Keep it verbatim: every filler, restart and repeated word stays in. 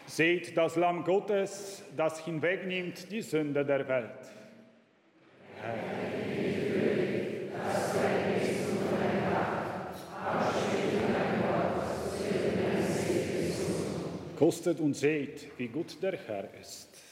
Seht das Lamm Gottes, das hinwegnimmt die Sünde der Welt. Herr, kostet und seht, wie gut der Herr ist.